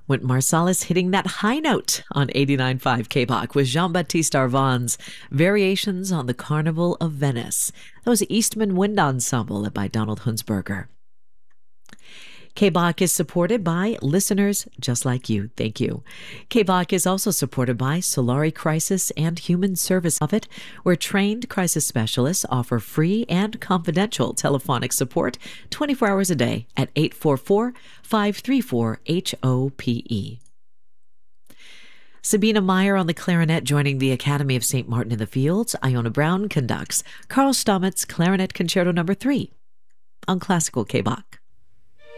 Wynton Marsalis hitting that high note on 89.5 KBOC with Jean-Baptiste Arvon's Variations on the Carnival of Venice. That was Eastman Wind Ensemble led by Donald Hunsberger. KBOC is supported by listeners just like you. Thank you. KBOC is also supported by Solari Crisis and Human Service Office, where trained crisis specialists offer free and confidential telephonic support 24 hours a day at 844-534-HOPE. Sabina Meyer on the clarinet joining the Academy of St. Martin in the Fields. Iona Brown conducts Carl Stammet's Clarinet Concerto No. 3 on Classical KBOC.